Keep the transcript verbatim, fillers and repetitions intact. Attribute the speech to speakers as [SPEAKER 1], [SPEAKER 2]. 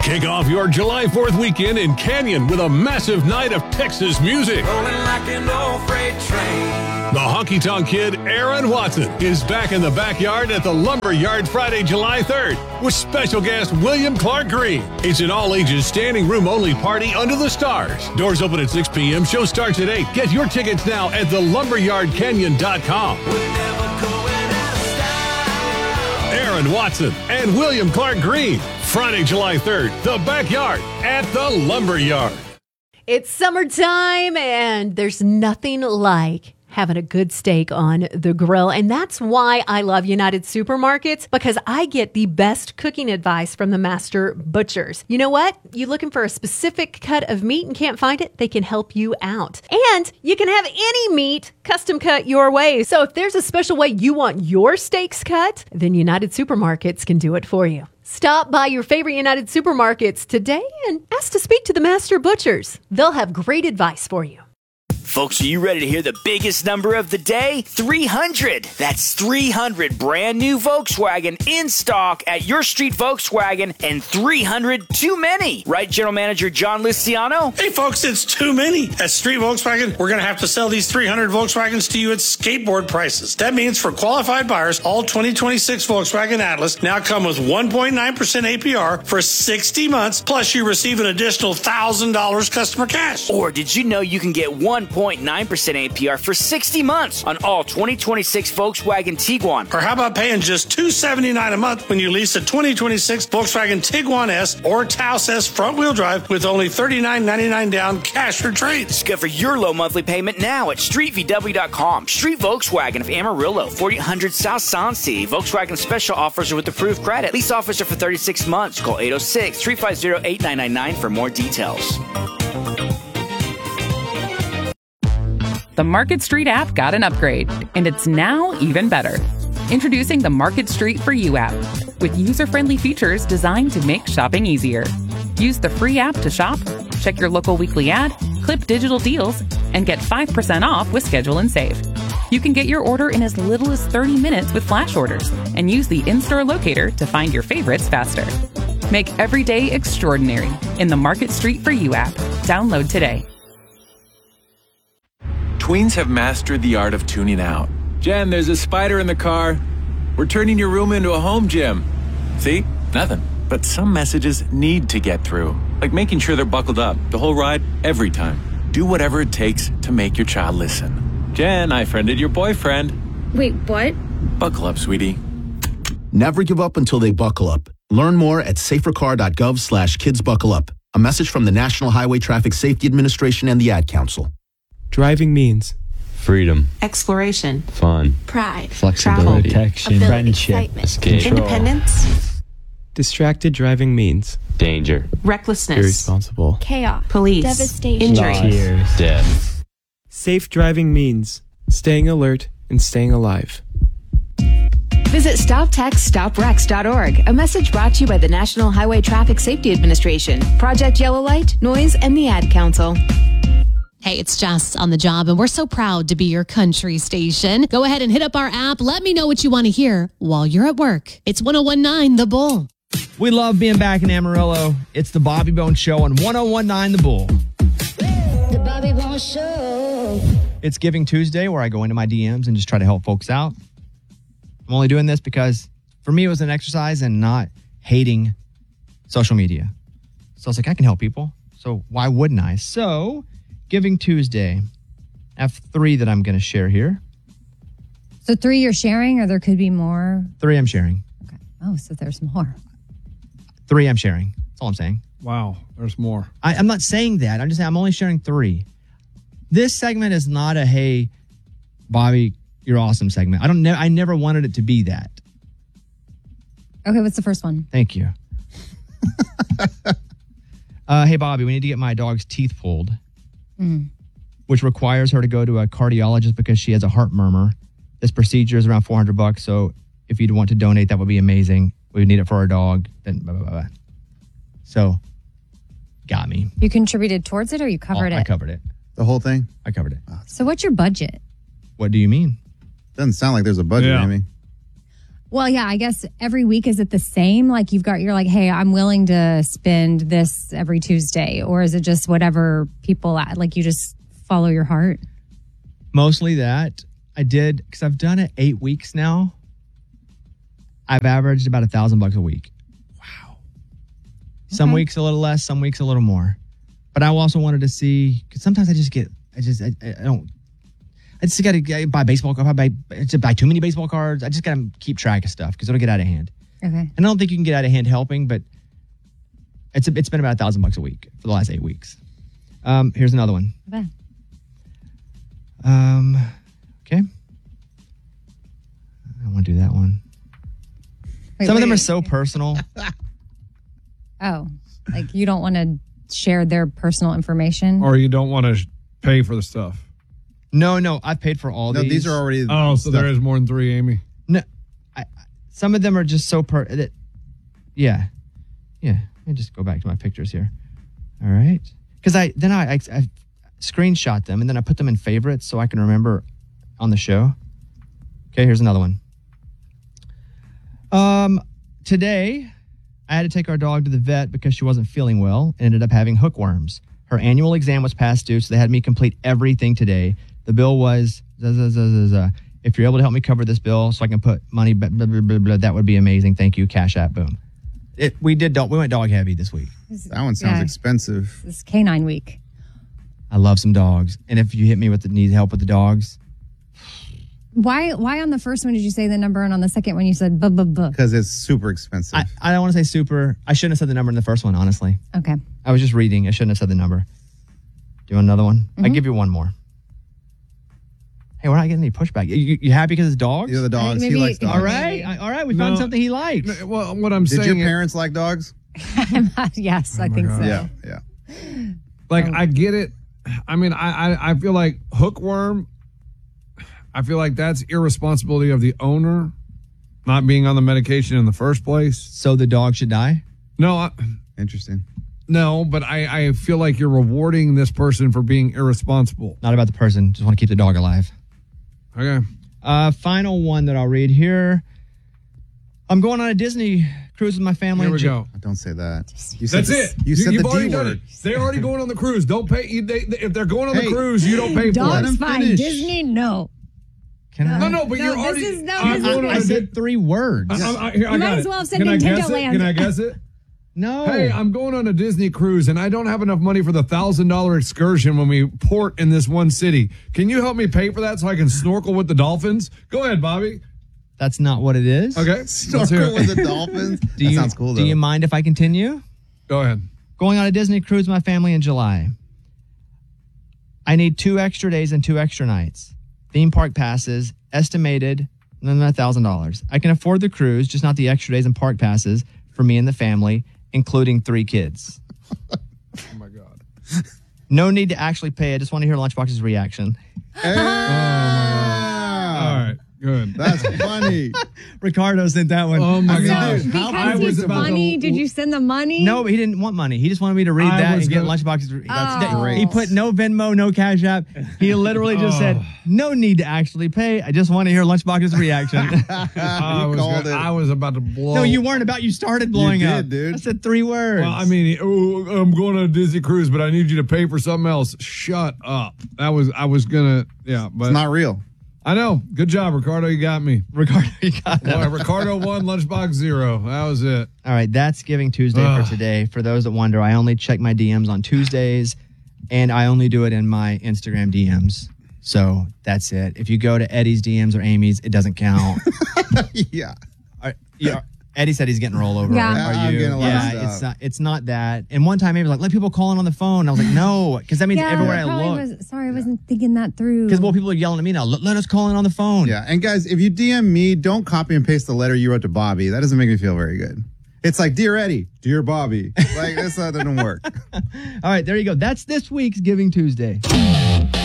[SPEAKER 1] Kick off your July fourth weekend in Canyon with a massive night of Texas music.
[SPEAKER 2] Rolling like an old freight train.
[SPEAKER 1] The Honky Tonk Kid, Aaron Watson, is back in the backyard at the Lumber Yard Friday, July third with special guest William Clark Green. It's an all-ages standing room only party under the stars. Doors open at six p.m. Show starts at eight. Get your tickets now at the lumberyard canyon dot com. Aaron Watson and William Clark Green. Friday, July third, the backyard at the Lumber Yard.
[SPEAKER 3] It's summertime, and there's nothing like having a good steak on the grill. And that's why I love United Supermarkets, because I get the best cooking advice from the master butchers. You know what? You looking for a specific cut of meat and can't find it? They can help you out. And you can have any meat custom cut your way. So if there's a special way you want your steaks cut, then United Supermarkets can do it for you. Stop by your favorite United Supermarkets today and ask to speak to the master butchers. They'll have great advice for you.
[SPEAKER 4] Folks, are you ready to hear the biggest number of the day? three hundred. That's three hundred brand new Volkswagen in stock at your street Volkswagen, and three hundred too many. Right, General Manager John Luciano?
[SPEAKER 5] Hey, folks, it's too many. At Street Volkswagen, we're going to have to sell these three hundred Volkswagens to you at skateboard prices. That means for qualified buyers, all twenty twenty-six Volkswagen Atlas now come with one point nine percent A P R for sixty months, plus you receive an additional one thousand dollars customer cash.
[SPEAKER 4] Or did you know you can get one point nine percent A P R for sixty months on all twenty twenty-six Volkswagen Tiguan?
[SPEAKER 5] Or how about paying just two hundred seventy-nine dollars a month when you lease a twenty twenty-six Volkswagen Tiguan S or Taos S front-wheel drive with only thirty-nine ninety-nine down cash for trade?
[SPEAKER 4] Discover your low monthly payment now at street v w dot com. Street Volkswagen of Amarillo, forty-eight hundred South Sansi. Volkswagen special offers are with approved credit. Lease offers are for thirty-six months. Call eight oh six, three five zero, eight nine nine nine for more details.
[SPEAKER 6] The Market Street app got an upgrade, and it's now even better. Introducing the Market Street for You app, with user-friendly features designed to make shopping easier. Use the free app to shop, check your local weekly ad, clip digital deals, and get five percent off with Schedule and Save. You can get your order in as little as thirty minutes with flash orders, and use the in-store locator to find your favorites faster. Make every day extraordinary in the Market Street for You app. Download today.
[SPEAKER 7] Tweens have mastered the art of tuning out. Jen, there's a spider in the car. We're turning your room into a home gym. See? Nothing. But some messages need to get through. Like making sure they're buckled up the whole ride, every time. Do whatever it takes to make your child listen. Jen, I friended your boyfriend.
[SPEAKER 8] Wait, what?
[SPEAKER 7] Buckle up, sweetie.
[SPEAKER 9] Never give up until they buckle up. Learn more at safercar.gov slash kids buckle up. A message from the National Highway Traffic Safety Administration and the Ad Council.
[SPEAKER 10] Driving means
[SPEAKER 11] freedom,
[SPEAKER 12] exploration,
[SPEAKER 11] fun,
[SPEAKER 12] pride,
[SPEAKER 11] flexibility,
[SPEAKER 12] travel,
[SPEAKER 11] protection,
[SPEAKER 12] ability,
[SPEAKER 11] friendship,
[SPEAKER 12] excitement,
[SPEAKER 11] escape,
[SPEAKER 12] independence.
[SPEAKER 10] Distracted driving means
[SPEAKER 11] danger,
[SPEAKER 12] recklessness,
[SPEAKER 10] irresponsible,
[SPEAKER 12] chaos, police,
[SPEAKER 8] devastation,
[SPEAKER 12] injury,
[SPEAKER 11] tears, death.
[SPEAKER 10] Safe driving means staying alert and staying alive.
[SPEAKER 13] Visit stop text stop wrecks dot org. A message brought to you by the National Highway Traffic Safety Administration, Project Yellow Light, Noise, and the Ad Council.
[SPEAKER 14] Hey, it's Jess on the job, and we're so proud to be your country station. Go ahead and hit up our app. Let me know what you want to hear while you're at work. It's one oh one nine The Bull.
[SPEAKER 15] We love being back in Amarillo. It's the Bobby Bones Show on one oh one nine The Bull.
[SPEAKER 16] The Bobby Bones Show.
[SPEAKER 15] It's Giving Tuesday, where I go into my D Ms and just try to help folks out. I'm only doing this because for me it was an exercise and not hating social media. So I was like, I can help people. So why wouldn't I? So Giving Tuesday, I have three that I'm going to share here.
[SPEAKER 17] So three you're sharing, or there could be more?
[SPEAKER 15] Three I'm sharing.
[SPEAKER 17] Okay. Oh, so there's more.
[SPEAKER 15] Three I'm sharing. That's all I'm saying.
[SPEAKER 18] Wow, there's more.
[SPEAKER 15] I, I'm not saying that. I'm just saying I'm only sharing three. This segment is not a, hey, Bobby, you're awesome segment. I don't. Ne- I never wanted it to be that.
[SPEAKER 17] Okay, what's the first one?
[SPEAKER 15] Thank you. uh, hey, Bobby, we need to get my dog's teeth pulled.
[SPEAKER 17] Mm.
[SPEAKER 15] Which requires her to go to a cardiologist because she has a heart murmur. This procedure is around four hundred bucks. So if you'd want to donate, that would be amazing. We would need it for our dog. Then blah, blah, blah, blah. So, got me.
[SPEAKER 17] You contributed towards it, or you covered
[SPEAKER 15] oh,
[SPEAKER 17] it?
[SPEAKER 15] I covered it.
[SPEAKER 19] The whole thing?
[SPEAKER 15] I covered it.
[SPEAKER 17] So what's your budget?
[SPEAKER 15] What do you mean?
[SPEAKER 19] Doesn't sound like there's a budget,
[SPEAKER 18] yeah.
[SPEAKER 19] Amy.
[SPEAKER 17] Well, yeah, I guess every week is it the same? Like you've got, you're like, hey, I'm willing to spend this every Tuesday. Or is it just whatever people, like you just follow your heart?
[SPEAKER 15] Mostly that. I did, because I've done it eight weeks now. I've averaged about a thousand bucks a week. Wow. Some
[SPEAKER 17] Okay.
[SPEAKER 15] weeks a little less, some weeks a little more. But I also wanted to see, because sometimes I just get, I just, I, I don't, I just got to buy baseball cards. I buy, I buy too many baseball cards. I just got to keep track of stuff because it'll get out of hand.
[SPEAKER 17] Okay.
[SPEAKER 15] And I don't think you can get out of hand helping, but it's a, it's been about a thousand bucks a week for the last eight weeks. Um, here's another one.
[SPEAKER 17] Okay.
[SPEAKER 15] Um, okay. I want to do that one.
[SPEAKER 17] Wait,
[SPEAKER 15] Some of them
[SPEAKER 17] wait.
[SPEAKER 15] are so personal.
[SPEAKER 17] Oh, like you don't want to share their personal information?
[SPEAKER 8] Or you don't want to sh- pay for the stuff.
[SPEAKER 15] No, no, I paid for all
[SPEAKER 18] No,
[SPEAKER 15] these.
[SPEAKER 18] these are already.
[SPEAKER 8] Oh, so
[SPEAKER 18] stuff.
[SPEAKER 8] there is more than three, Amy.
[SPEAKER 15] No, I, I- some of them are just so per. That, yeah, yeah. Let me just go back to my pictures here. All right, because I then I, I I screenshot them and then I put them in favorites so I can remember on the show. Okay, here's another one. Um, today I had to take our dog to the vet because she wasn't feeling well and ended up having hookworms. Her annual exam was past due, so they had me complete everything today. The bill was, zah, zah, zah, zah, zah. If you're able to help me cover this bill so I can put money, blah, blah, blah, blah, blah, that would be amazing. Thank you. Cash app, boom. It, we did. Dog, we went dog heavy this week.
[SPEAKER 18] That one sounds
[SPEAKER 17] Yeah.
[SPEAKER 18] expensive.
[SPEAKER 17] This is canine week.
[SPEAKER 15] I love some dogs, and if you hit me with the need help with the dogs,
[SPEAKER 17] Why Why on the first one did you say the number and on the second one you said buh, buh, buh?
[SPEAKER 18] Because it's super expensive.
[SPEAKER 15] I, I don't want to say super. I shouldn't have said the number in the first one, honestly.
[SPEAKER 17] Okay.
[SPEAKER 15] I was just reading. I shouldn't have said the number. Do you want another one? I
[SPEAKER 17] Mhm.
[SPEAKER 15] give you one more. Hey, we're not getting any pushback. You, you, you happy because it's dogs?
[SPEAKER 18] Yeah, the dogs.
[SPEAKER 17] maybe-
[SPEAKER 18] he likes dogs.
[SPEAKER 15] All right, I- all right. We found
[SPEAKER 8] No.
[SPEAKER 15] something he likes.
[SPEAKER 8] No, Well, what I'm
[SPEAKER 18] Did
[SPEAKER 8] saying
[SPEAKER 18] your
[SPEAKER 8] is-
[SPEAKER 18] parents like dogs?
[SPEAKER 17] Yes, I
[SPEAKER 8] Oh my
[SPEAKER 17] think
[SPEAKER 8] God.
[SPEAKER 17] so.
[SPEAKER 18] Yeah, yeah.
[SPEAKER 8] Like, I get it. I mean, I, I I feel like hookworm, I feel like that's irresponsibility of the owner not being on the medication in the first place.
[SPEAKER 15] So the dog should die?
[SPEAKER 8] No, I,
[SPEAKER 18] Interesting.
[SPEAKER 8] no, but I, I feel like you're rewarding this person for being irresponsible.
[SPEAKER 15] Not about the person. Just want to keep the dog alive.
[SPEAKER 8] Okay.
[SPEAKER 15] Uh, final one that I'll read here. I'm going on a Disney cruise with my family.
[SPEAKER 8] Here we
[SPEAKER 15] in Ju-
[SPEAKER 8] go.
[SPEAKER 18] Don't say that. You said
[SPEAKER 8] That's
[SPEAKER 18] the,
[SPEAKER 8] it.
[SPEAKER 18] You said
[SPEAKER 8] you've
[SPEAKER 18] the
[SPEAKER 8] already
[SPEAKER 18] D
[SPEAKER 8] done
[SPEAKER 18] word.
[SPEAKER 8] it. They're already going on the cruise. Don't pay. you- They, they, if they're going on
[SPEAKER 18] Hey.
[SPEAKER 8] the cruise, you don't pay for
[SPEAKER 17] Dogs
[SPEAKER 8] it.
[SPEAKER 18] him
[SPEAKER 17] fine.
[SPEAKER 18] finish.
[SPEAKER 17] Disney, no.
[SPEAKER 15] Can I?
[SPEAKER 8] No, no, but
[SPEAKER 17] No,
[SPEAKER 8] you're
[SPEAKER 17] this
[SPEAKER 8] already.
[SPEAKER 17] is- no,
[SPEAKER 8] I'm
[SPEAKER 17] this is-
[SPEAKER 8] going
[SPEAKER 15] I,
[SPEAKER 8] on
[SPEAKER 15] I
[SPEAKER 8] a
[SPEAKER 15] said three words.
[SPEAKER 8] I, I, I, here, I
[SPEAKER 17] You might
[SPEAKER 8] got
[SPEAKER 17] as
[SPEAKER 8] it.
[SPEAKER 17] well have said
[SPEAKER 8] Can I
[SPEAKER 17] Nintendo
[SPEAKER 8] guess it?
[SPEAKER 17] Land.
[SPEAKER 8] Can I guess it?
[SPEAKER 15] no.
[SPEAKER 8] Hey, I'm going on a Disney cruise and I don't have enough money for the thousand dollar excursion when we port in this one city. Can you help me pay for that so I can snorkel with the dolphins? Go ahead, Bobby.
[SPEAKER 15] That's not what it is.
[SPEAKER 8] Okay. Let's hear
[SPEAKER 18] Snorkel
[SPEAKER 8] it.
[SPEAKER 18] with the dolphins.
[SPEAKER 15] Do
[SPEAKER 18] that
[SPEAKER 15] you,
[SPEAKER 18] sounds cool, though.
[SPEAKER 15] Do you mind if I continue?
[SPEAKER 8] Go ahead.
[SPEAKER 15] Going on a Disney cruise with my family in July. I need two extra days and two extra nights. Theme park passes, estimated one thousand dollars. I can afford the cruise, just not the extra days and park passes for me and the family, including three kids.
[SPEAKER 8] Oh, my God.
[SPEAKER 15] No need to actually pay. I just want to hear Lunchbox's reaction.
[SPEAKER 18] Hey!
[SPEAKER 8] All right. Good.
[SPEAKER 18] That's funny.
[SPEAKER 15] Ricardo sent that one.
[SPEAKER 8] Oh, my
[SPEAKER 18] I mean,
[SPEAKER 8] God.
[SPEAKER 18] dude, how
[SPEAKER 8] I
[SPEAKER 17] Because
[SPEAKER 8] was
[SPEAKER 17] he's
[SPEAKER 8] about
[SPEAKER 17] funny,
[SPEAKER 8] to-
[SPEAKER 17] did you send the money?
[SPEAKER 15] No, he didn't want money. He just wanted me to read
[SPEAKER 8] I
[SPEAKER 15] that
[SPEAKER 8] was
[SPEAKER 15] and get
[SPEAKER 8] gonna-
[SPEAKER 15] Lunchbox's. Re- that's-
[SPEAKER 17] Oh.
[SPEAKER 15] that- He put no Venmo, no Cash App. He literally just
[SPEAKER 8] Oh.
[SPEAKER 15] said, no need to actually pay. I just want to hear Lunchbox's reaction.
[SPEAKER 8] I, was
[SPEAKER 18] called
[SPEAKER 8] gonna-
[SPEAKER 18] it.
[SPEAKER 8] I was about to blow.
[SPEAKER 15] No, you weren't about. You started blowing
[SPEAKER 18] You did,
[SPEAKER 15] up,
[SPEAKER 18] dude.
[SPEAKER 15] I said three words.
[SPEAKER 8] Well, I mean, oh, I'm going on a Disney cruise, but I need you to pay for something else. Shut up. That was, I was going to, yeah, but.
[SPEAKER 18] It's not real.
[SPEAKER 8] I know. Good job, Ricardo. You got me.
[SPEAKER 15] Ricardo, you got
[SPEAKER 8] Well,
[SPEAKER 15] it.
[SPEAKER 8] Ricardo won, Lunchbox zero. That was it.
[SPEAKER 15] All right, that's Giving Tuesday
[SPEAKER 8] Ugh.
[SPEAKER 15] for today. For those that wonder, I only check my D Ms on Tuesdays, and I only do it in my Instagram D Ms. So that's it. If you go to Eddie's D Ms or Amy's, it doesn't count.
[SPEAKER 18] Yeah.
[SPEAKER 15] Are, yeah, Eddie said he's getting rollover.
[SPEAKER 17] Yeah.
[SPEAKER 15] Are
[SPEAKER 18] I'm
[SPEAKER 15] you?
[SPEAKER 18] getting a lot of
[SPEAKER 15] yeah,
[SPEAKER 18] stuff.
[SPEAKER 15] it's not. It's not that. And one time, Amy was like, "Let people call in on the phone." I was like, "No," because that means
[SPEAKER 17] Yeah,
[SPEAKER 15] everywhere I
[SPEAKER 17] probably
[SPEAKER 15] look.
[SPEAKER 17] was, sorry, I wasn't thinking that through.
[SPEAKER 15] Because well, people are yelling at me now. Let, let us call in on the phone.
[SPEAKER 18] Yeah. And guys, if you D M me, don't copy and paste the letter you wrote to Bobby. That doesn't make me feel very good. It's like, Dear Eddie, Dear Bobby. Like, this uh, doesn't work.
[SPEAKER 15] All right, there you go. That's this week's Giving Tuesday.